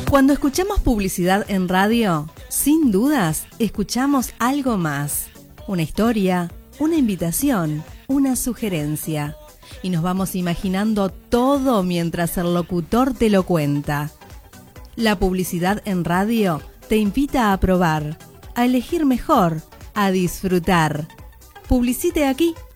Cuando escuchamos publicidad en radio, sin dudas, escuchamos algo más. Una historia, una invitación, una sugerencia. Y nos vamos imaginando todo mientras el locutor te lo cuenta. La publicidad en radio te invita a probar, a elegir mejor, a disfrutar. Publicite aquí